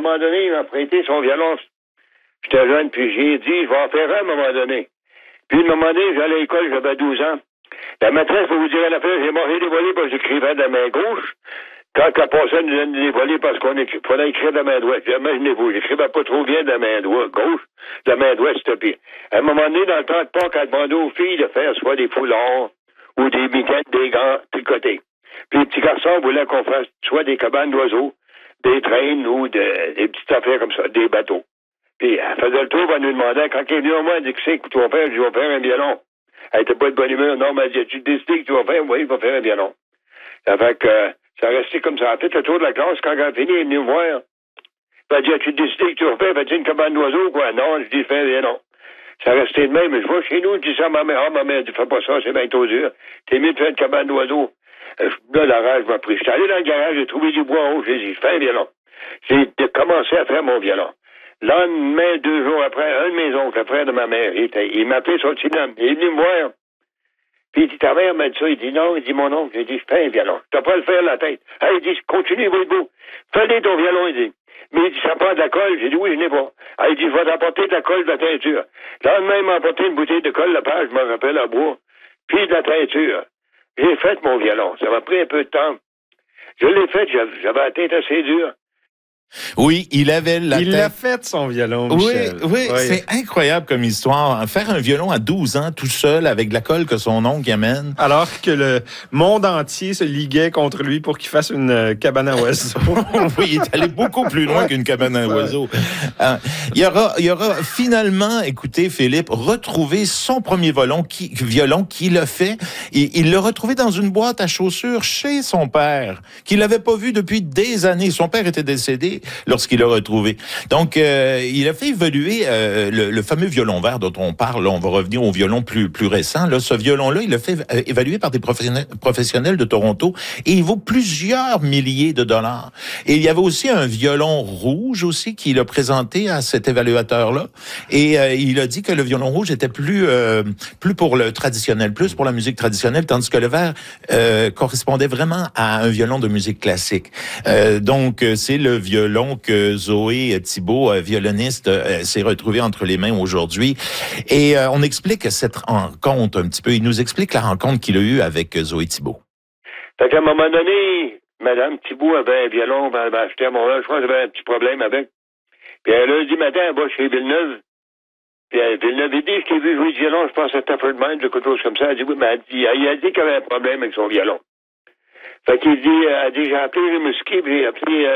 moment donné, il m'a prêté son violon. J'étais jeune, puis j'ai dit, je vais en faire un à un moment donné. Puis, à un moment donné, j'allais à l'école, j'avais 12 ans. La maîtresse, pour vous dire à la fin, j'ai mangé des volets parce que j'écrivais de la main gauche. Quand elle passait, elle nous donnait des volets parce qu'on fallait écrire de la main droite. Imaginez-vous, j'écrivais pas trop bien de la main gauche, de la main droite, c'était pire. À un moment donné, dans le temps de Pâques, elle demandait aux filles de faire soit des foulards ou des mitaines, des gants, tricotés. Puis les petits garçons voulaient qu'on fasse soit des cabanes d'oiseaux, des traînes ou des petites affaires comme ça, des bateaux. Puis elle faisait le tour, elle nous demandait, quand elle est venue au moins, elle dit, qu'est-ce que tu vas faire? Je vais faire un violon. Elle était pas de bonne humeur. Non, mais elle dit, as-tu décidé que tu vas faire? Oui, je vais faire un violon. Ça fait que ça a resté comme ça. Elle a fait le tour de la classe. Quand elle a fini, elle est venue me voir. Elle dit, as-tu décidé que tu vas faire? Elle dit, une cabane d'oiseaux, quoi? Non, je dis, fais un violon. Ça a resté de même. Mais je vois chez nous, je dis ça à ma mère. Ah, ma mère dit, fais pas ça, c'est bien trop dur. T'es mieux de faire une cabane d'oiseaux. Là, la rage m'a pris. J'étais allé dans le garage, j'ai trouvé du bois en haut, j'ai dit, fais un violon. J'ai commencé à faire mon violon. Lendemain, 2 jours après, un de mes oncles, le frère de ma mère, il m'a appelé sur le cinéma. Il est venu me voir. Puis il dit, ta mère m'a dit ça. Il dit, non, il dit, mon oncle. J'ai dit, je fais un violon. Tu n'as pas à le faire la tête. Ah, il dit, continue, il va être beau. Fais-le ton violon, il dit. Mais il dit, ça prend de la colle. J'ai dit, oui, je n'ai pas. Ah, il dit, je vais t'apporter de la colle, de la teinture. Le lendemain, il m'a apporté une bouteille de colle, la page, je me rappelle, à bois. Puis de la teinture. J'ai fait mon violon. Ça m'a pris un peu de temps. Je l'ai fait, j'avais la tête assez dure. Oui, il avait la tête. Il l'a fait, son violon, Michel. Oui, c'est incroyable comme histoire. Faire un violon à 12 ans, tout seul, avec de la colle que son oncle amène. Alors que le monde entier se liguait contre lui pour qu'il fasse une cabane à oiseaux. Oui, il est allé beaucoup plus loin qu'une cabane à oiseaux. Il y aura finalement, écoutez, Philippe, retrouvé son premier violon qu'il a fait. Il l'a retrouvé dans une boîte à chaussures chez son père, qu'il n'avait pas vu depuis des années. Son père était décédé lorsqu'il l'a retrouvé. Donc, il a fait évoluer le fameux violon vert dont on parle. Là, on va revenir au violon plus récent. Là, ce violon-là, il l'a fait évaluer par des professionnels de Toronto et il vaut plusieurs milliers de dollars. Et il y avait aussi un violon rouge aussi qu'il a présenté à cet évaluateur-là. Et il a dit que le violon rouge était plus pour le traditionnel, plus pour la musique traditionnelle, tandis que le vert correspondait vraiment à un violon de musique classique. Donc, c'est le violon que Zoé Thibault, violoniste, s'est retrouvé entre les mains aujourd'hui. Et on explique cette rencontre un petit peu. Il nous explique la rencontre qu'il a eue avec Zoé Thibault. Fait qu'à un moment donné, Mme Thibault avait un violon, elle m'a acheté à Montréal. Je crois qu'elle avait un petit problème avec. Puis elle a dit, matin, elle va chez Villeneuve. Puis Villeneuve, il dit, je t'ai vu jouer du violon, je pense à Stafford Mind, quelque chose comme ça. Elle dit, oui, mais il a dit qu'elle avait un problème avec son violon. Fait qu'il dit, elle dit, j'ai appelé Rimouski, puis j'ai appelé,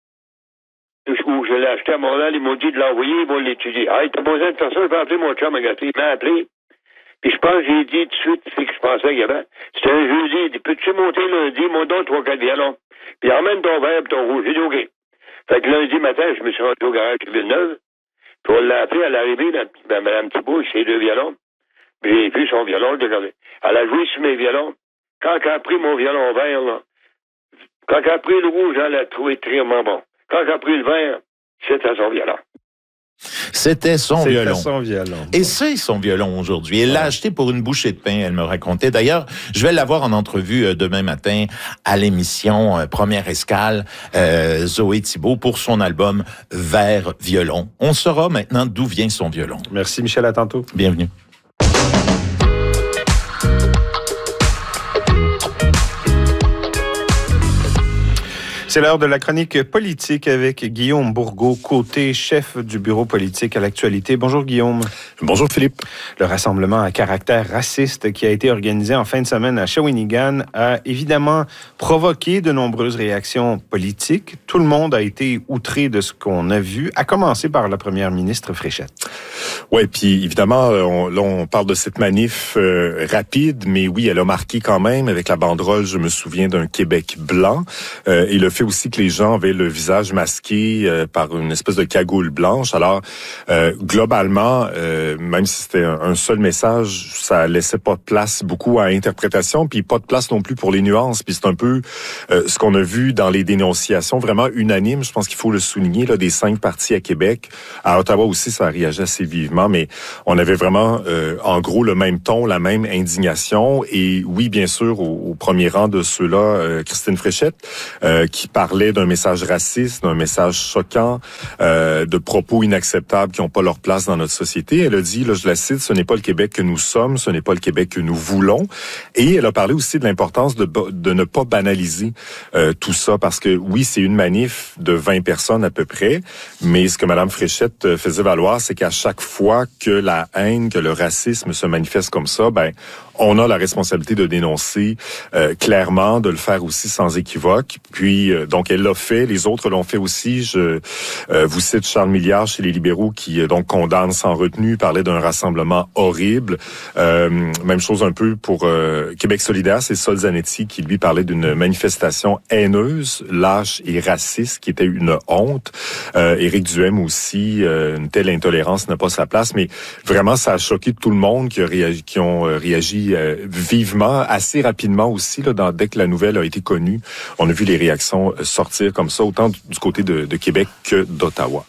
où je l'ai acheté à Montréal, ils m'ont dit de l'envoyer, ils vont l'étudier. Ah, t'as besoin de faire ça, je vais appeler mon chum à Gaspé. Il m'a appelé. Puis je pense, j'ai dit tout de suite, c'est que je pensais qu'il y avait. C'était un jeudi, il dit, peux-tu monter lundi, mon don 3-4 violons. Puis emmène ton verre et ton rouge. J'ai dit, OK. Fait que lundi matin, je me suis rendu au garage de Villeneuve. Puis on l'a appelé à l'arrivée, Mme Thibault, ses 2 violons. Puis j'ai vu son violon, elle a joué sur mes violons. Quand elle a pris mon violon vert, là, quand elle a pris le rouge, elle l'a trouvé très bon. Quand j'ai pris le vert, c'était son violon. C'était son violon. Son violon. Et c'est son violon aujourd'hui. Elle l'a acheté pour une bouchée de pain, elle me racontait. D'ailleurs, je vais l'avoir en entrevue demain matin à l'émission Première Escale, Zoé Thibault, pour son album Vert Violon. On saura maintenant d'où vient son violon. Merci Michel, à tantôt. Bienvenue. C'est l'heure de la chronique politique avec Guillaume Bourgault-Côté, chef du bureau politique à l'actualité. Bonjour Guillaume. Bonjour Philippe. Le rassemblement à caractère raciste qui a été organisé en fin de semaine à Shawinigan a évidemment provoqué de nombreuses réactions politiques. Tout le monde a été outré de ce qu'on a vu, à commencer par la première ministre Fréchette. Oui, puis évidemment, on parle de cette manif rapide, mais oui, elle a marqué quand même avec la banderole, je me souviens, d'un Québec blanc, et le fait aussi que les gens avaient le visage masqué par une espèce de cagoule blanche. Alors, globalement, même si c'était un seul message, ça laissait pas de place beaucoup à interprétation, puis pas de place non plus pour les nuances. Puis c'est un peu ce qu'on a vu dans les dénonciations vraiment unanimes, je pense qu'il faut le souligner, là, des 5 partis à Québec. À Ottawa aussi, ça a réagi assez vivement, mais on avait vraiment, en gros, le même ton, la même indignation. Et oui, bien sûr, au premier rang de ceux-là, Christine Fréchette, qui qui parlait d'un message raciste, d'un message choquant, de propos inacceptables qui n'ont pas leur place dans notre société. Elle a dit, là, je la cite, ce n'est pas le Québec que nous sommes, ce n'est pas le Québec que nous voulons. Et elle a parlé aussi de l'importance de ne pas banaliser tout ça, parce que oui, c'est une manif de 20 personnes à peu près, mais ce que Mme Fréchette faisait valoir, c'est qu'à chaque fois que la haine, que le racisme se manifeste comme ça, ben on a la responsabilité de dénoncer clairement, de le faire aussi sans équivoque. Puis, donc, elle l'a fait. Les autres l'ont fait aussi. Je vous cite Charles Milliard chez les libéraux qui donc condamne sans retenue, parlait d'un rassemblement horrible. Même chose un peu pour Québec solidaire, c'est Sol Zanetti qui, lui, parlait d'une manifestation haineuse, lâche et raciste, qui était une honte. Éric Duhaime aussi, une telle intolérance n'a pas sa place. Mais vraiment, ça a choqué tout le monde qui ont réagi vivement, assez rapidement aussi, là, dès que la nouvelle a été connue. On a vu les réactions sortir comme ça, autant du côté de Québec que d'Ottawa.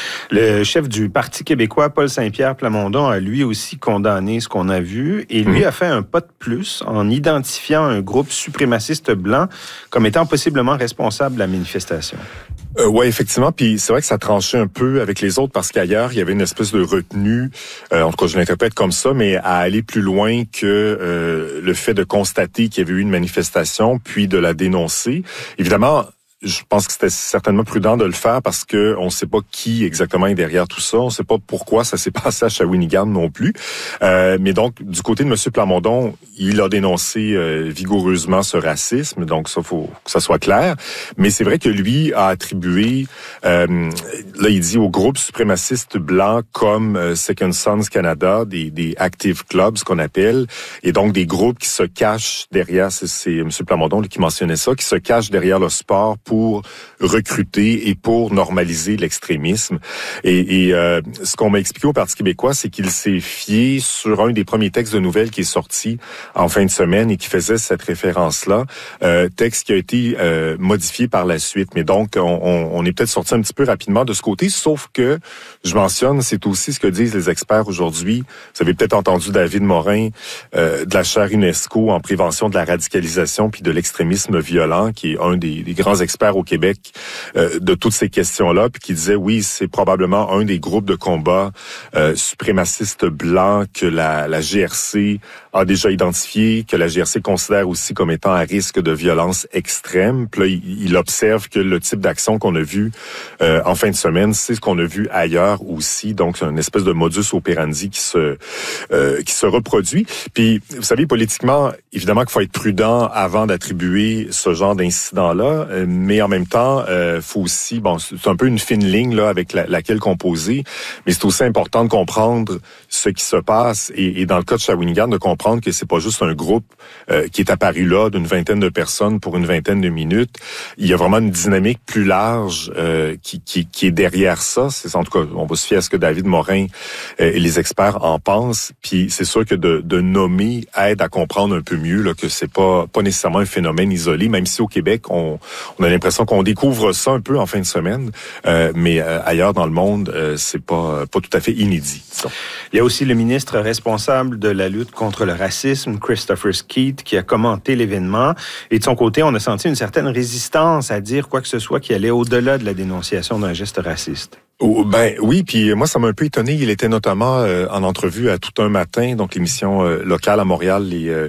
Le chef du Parti québécois, Paul Saint-Pierre Plamondon, a lui aussi condamné ce qu'on a vu et lui a fait un pas de plus en identifiant un groupe suprémaciste blanc comme étant possiblement responsable de la manifestation. Oui, effectivement. Puis c'est vrai que ça tranchait un peu avec les autres parce qu'ailleurs, il y avait une espèce de retenue, en tout cas je l'interprète comme ça, mais à aller plus loin que le fait de constater qu'il y avait eu une manifestation, puis de la dénoncer. Évidemment, je pense que c'était certainement prudent de le faire parce que on ne sait pas qui exactement est derrière tout ça. On ne sait pas pourquoi ça s'est passé à Shawinigan non plus. Mais donc, du côté de M. Plamondon, il a dénoncé vigoureusement ce racisme. Donc, ça, faut que ça soit clair. Mais c'est vrai que lui a attribué, là, il dit aux groupes suprémacistes blancs comme Second Sons Canada, des active clubs, ce qu'on appelle, et donc des groupes qui se cachent derrière, c'est M. Plamondon qui mentionnait ça, qui se cachent derrière le sport pour recruter et pour normaliser l'extrémisme. Et ce qu'on m'a expliqué au Parti québécois, c'est qu'il s'est fié sur un des premiers textes de nouvelles qui est sorti en fin de semaine et qui faisait cette référence-là, texte qui a été modifié par la suite. Mais donc, on est peut-être sorti un petit peu rapidement de ce côté, sauf que, je mentionne, c'est aussi ce que disent les experts aujourd'hui. Vous avez peut-être entendu David Morin de la chaire UNESCO en prévention de la radicalisation puis de l'extrémisme violent, qui est un des grands experts au Québec de toutes ces questions-là, puis qui disait, oui, c'est probablement un des groupes de combat suprémacistes blancs que la GRC a déjà identifié, que la GRC considère aussi comme étant à risque de violence extrême. Puis là, il observe que le type d'action qu'on a vu en fin de semaine, c'est ce qu'on a vu ailleurs aussi. Donc, c'est une espèce de modus operandi qui se reproduit. Puis, vous savez, politiquement, évidemment qu'il faut être prudent avant d'attribuer ce genre d'incident-là, mais en même temps, faut aussi, bon, c'est un peu une fine ligne là avec laquelle composer, mais c'est aussi important de comprendre ce qui se passe et dans le cas de Shawinigan, de comprendre que c'est pas juste un groupe qui est apparu là d'une vingtaine de personnes pour une vingtaine de minutes. Il y a vraiment une dynamique plus large qui est derrière ça. C'est en tout cas, on va se fier à ce que David Morin et les experts en pensent. Puis c'est sûr que de nommer aide à comprendre un peu mieux là, que c'est pas nécessairement un phénomène isolé, même si au Québec on a l'impression qu'on découvre ça un peu en fin de semaine, mais ailleurs dans le monde, c'est pas tout à fait inédit. Disons. Il y a aussi le ministre responsable de la lutte contre le racisme, Christopher Skeet, qui a commenté l'événement. Et de son côté, on a senti une certaine résistance à dire quoi que ce soit qui allait au-delà de la dénonciation d'un geste raciste. Ben oui, puis moi ça m'a un peu étonné. Il était notamment en entrevue à Tout un matin, donc l'émission locale à Montréal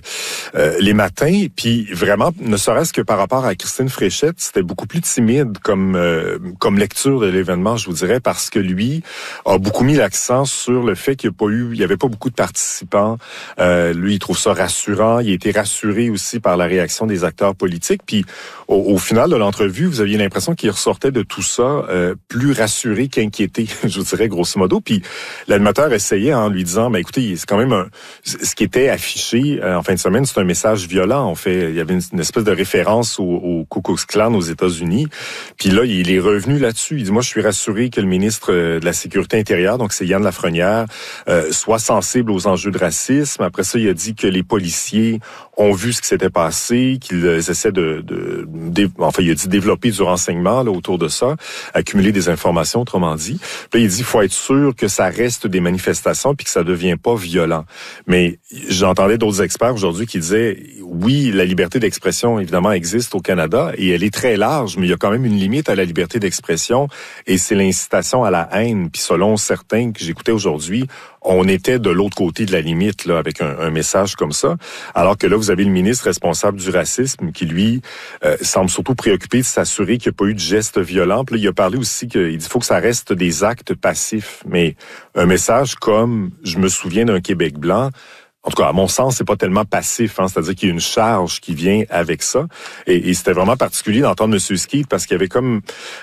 les matins. Puis vraiment, ne serait-ce que par rapport à Christine Fréchette, c'était beaucoup plus timide comme lecture de l'événement, je vous dirais, parce que lui a beaucoup mis l'accent sur le fait qu'il y avait pas beaucoup de participants. Lui, il trouve ça rassurant. Il a été rassuré aussi par la réaction des acteurs politiques. Puis au final de l'entrevue, vous aviez l'impression qu'il ressortait de tout ça plus rassuré qu'inquiété, je vous dirais, grosso modo. Puis l'animateur essayait en lui disant, écoutez, c'est quand même ce qui était affiché en fin de semaine, c'est un message violent. En fait, il y avait une espèce de référence au Ku Klux Klan aux États-Unis. Puis là, il est revenu là-dessus. Il dit, moi, je suis rassuré que le ministre de la Sécurité intérieure, donc c'est Yann Lafrenière, soit sensible aux enjeux de racisme. Après ça, il a dit que les policiers ont vu ce qui s'était passé, qu'ils essaient il a dit développer du renseignement là, autour de ça, accumuler des informations, autrement autrement dit. Là, il dit qu'il faut être sûr que ça reste des manifestations puis que ça devient pas violent. Mais j'entendais d'autres experts aujourd'hui qui disaient, oui, la liberté d'expression, évidemment, existe au Canada et elle est très large, mais il y a quand même une limite à la liberté d'expression et c'est l'incitation à la haine. Puis selon certains que j'écoutais aujourd'hui, on était de l'autre côté de la limite là avec un message comme ça, alors que là, vous avez le ministre responsable du racisme qui, lui, semble surtout préoccupé de s'assurer qu'il n'y a pas eu de gestes violents. Puis là, il a parlé aussi qu'il dit faut que ça reste des actes passifs. Mais un message comme « Je me souviens d'un Québec blanc », en tout cas, à mon sens, c'est pas tellement passif, hein, c'est-à-dire qu'il y a une charge qui vient avec ça. Et c'était vraiment particulier d'entendre M. Skeet parce qu'il y avait comme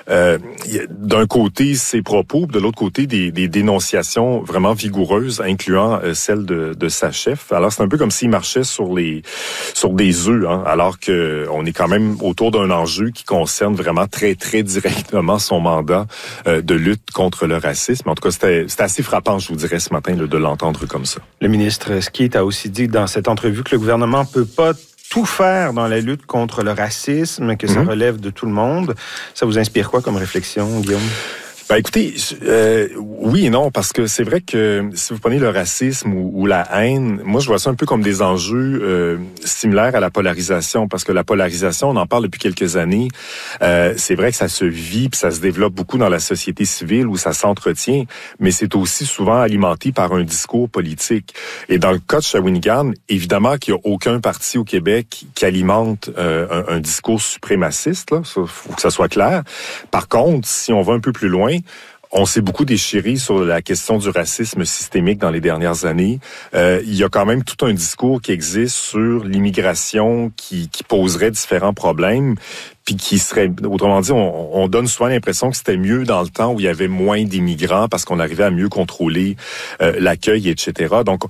d'un côté ses propos, de l'autre côté des dénonciations vraiment vigoureuses, incluant celle de sa chef. Alors c'est un peu comme s'il marchait sur des œufs, hein, alors que on est quand même autour d'un enjeu qui concerne vraiment très très directement son mandat de lutte contre le racisme. En tout cas, c'était assez frappant, je vous dirais, ce matin là, de l'entendre comme ça. Le ministre Skeet a aussi dit dans cette entrevue que le gouvernement peut pas tout faire dans la lutte contre le racisme, que ça relève de tout le monde. Ça vous inspire quoi comme réflexion, Guillaume? Ben écoutez, oui et non, parce que c'est vrai que si vous prenez le racisme ou la haine, moi je vois ça un peu comme des enjeux similaires à la polarisation, parce que la polarisation, on en parle depuis quelques années, c'est vrai que ça se vit puis ça se développe beaucoup dans la société civile où ça s'entretient, mais c'est aussi souvent alimenté par un discours politique. Et dans le cas de Shawinigan, évidemment qu'il n'y a aucun parti au Québec qui alimente un discours suprémaciste, là, ça, faut que ça soit clair. Par contre, si on va un peu plus loin, on s'est beaucoup déchiré sur la question du racisme systémique dans les dernières années. Il y a quand même tout un discours qui existe sur l'immigration qui poserait différents problèmes. Puis qui serait, autrement dit, on donne souvent l'impression que c'était mieux dans le temps où il y avait moins d'immigrants parce qu'on arrivait à mieux contrôler l'accueil, etc. Donc,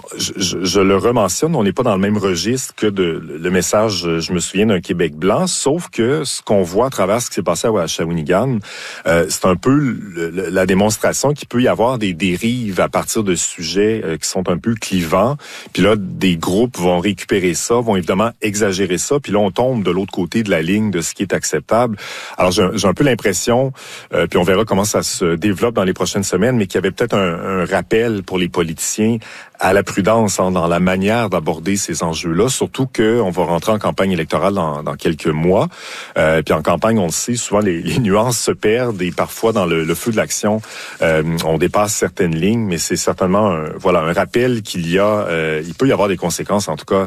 je le rementionne, on n'est pas dans le même registre que le message « Je me souviens d'un Québec blanc », sauf que ce qu'on voit à travers ce qui s'est passé à Shawinigan, c'est un peu la démonstration qu'il peut y avoir des dérives à partir de sujets qui sont un peu clivants. Puis là, des groupes vont récupérer ça, vont évidemment exagérer ça, puis là, on tombe de l'autre côté de la ligne de ce qui est acceptable. Alors, j'ai un peu l'impression, puis on verra comment ça se développe dans les prochaines semaines, mais qu'il y avait peut-être un rappel pour les politiciens à la prudence dans la manière d'aborder ces enjeux-là, surtout qu'on va rentrer en campagne électorale dans quelques mois. Puis en campagne, on le sait, souvent les nuances se perdent et parfois dans le feu de l'action, on dépasse certaines lignes, mais c'est certainement un rappel qu'il y a, il peut y avoir des conséquences en tout cas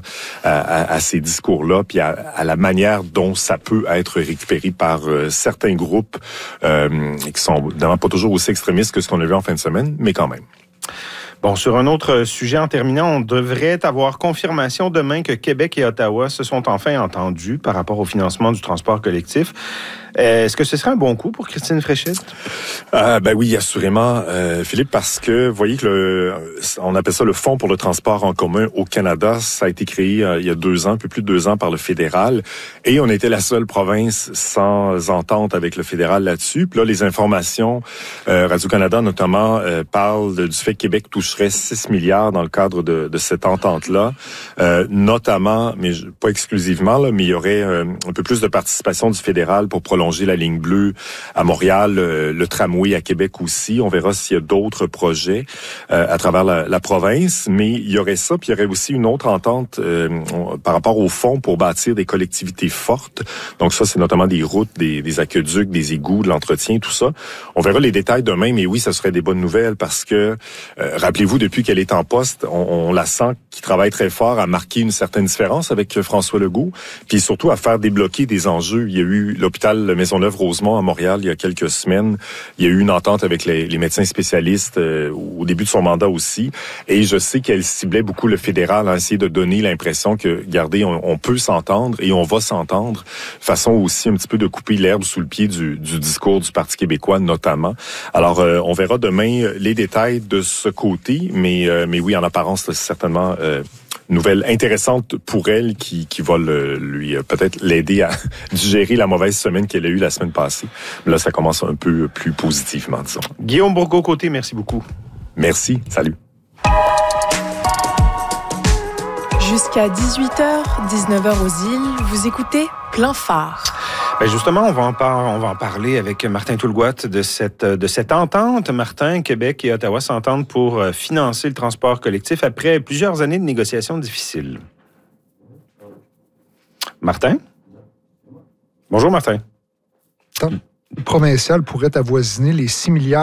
à ces discours-là, puis à la manière dont ça peut être récupéré par certains groupes qui sont évidemment pas toujours aussi extrémistes que ce qu'on a vu en fin de semaine, mais quand même. Bon, sur un autre sujet en terminant, on devrait avoir confirmation demain que Québec et Ottawa se sont enfin entendus par rapport au financement du transport collectif. Est-ce que ce serait un bon coup pour Christine Fréchette? Ben oui, assurément, Philippe, parce que vous voyez que on appelle ça le Fonds pour le transport en commun au Canada. Ça a été créé il y a 2 ans, un peu plus de 2 ans par le fédéral, et on était la seule province sans entente avec le fédéral là-dessus. Puis là, les informations, Radio-Canada notamment, parlent du fait que Québec toucherait 6 milliards dans le cadre de cette entente-là, notamment, mais pas exclusivement, là, mais il y aurait un peu plus de participation du fédéral pour prolonger la ligne bleue à Montréal, le tramway à Québec aussi. On verra s'il y a d'autres projets à travers la province, mais il y aurait ça, puis il y aurait aussi une autre entente par rapport au fonds pour bâtir des collectivités fortes. Donc ça, c'est notamment des routes, des aqueducs, des égouts, de l'entretien, tout ça. On verra les détails demain, mais oui, ça serait des bonnes nouvelles parce que, rappelez-vous, depuis qu'elle est en poste, on la sent qui travaille très fort à marquer une certaine différence avec François Legault, puis surtout à faire débloquer des enjeux. Il y a eu l'hôpital Maisonneuve-Rosemont à Montréal il y a quelques semaines. Il y a eu une entente avec les médecins spécialistes au début de son mandat aussi. Et je sais qu'elle ciblait beaucoup le fédéral à essayer de donner l'impression que, regardez, on peut s'entendre et on va s'entendre. Façon aussi un petit peu de couper l'herbe sous le pied du discours du Parti québécois notamment. Alors, on verra demain les détails de ce côté, mais oui, en apparence, c'est certainement nouvelle intéressante pour elle qui va lui peut-être l'aider à digérer la mauvaise semaine qu'elle a eue la semaine passée. Mais là, ça commence un peu plus positivement, disons. Guillaume Bourgault-Côté, merci beaucoup. Merci, salut. Jusqu'à 18h, 19h aux îles, vous écoutez Plein Phare. Ben justement, on va en parler avec Martin Toulgoat de cette entente. Martin, Québec et Ottawa s'entendent pour financer le transport collectif après plusieurs années de négociations difficiles. Martin? Bonjour, Martin. Le provincial pourrait avoisiner les 6 milliards